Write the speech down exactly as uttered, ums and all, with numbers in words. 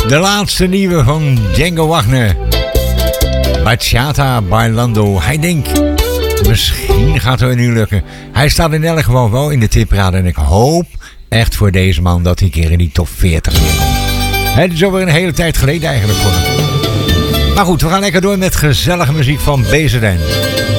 De laatste nieuwe van Django Wagner. Bachata Bailando. Hij denkt, misschien gaat het nu lukken. Hij staat in elk geval wel in de tipraad. En ik hoop echt voor deze man dat hij een keer in die top veertig weer komt. Het is alweer een hele tijd geleden eigenlijk voor hem. Maar goed, we gaan lekker door met gezellige muziek van B Z N.